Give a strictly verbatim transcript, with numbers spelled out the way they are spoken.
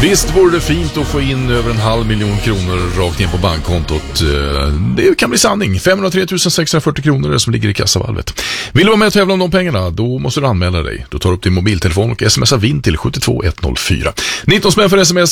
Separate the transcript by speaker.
Speaker 1: Visst vore det fint att få in över en halv miljon kronor rakt in på bankkontot. Det kan bli sanning. femhundratre tusen sexhundrafyrtio kronor som ligger i kassavalvet. Vill du vara med och tävla om de pengarna, då måste du anmäla dig. Du tar upp din mobiltelefon och smsar vinn till sju två ett noll fyra. nitton spänn för sms.